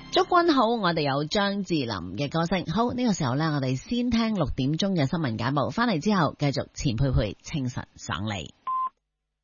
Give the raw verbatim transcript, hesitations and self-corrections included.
祝君好，我哋有張智霖嘅歌聲。好，呢個時候呢，我哋先聽六點鐘嘅新聞簡報，翻嚟之後繼續錢佩佩清晨爽利。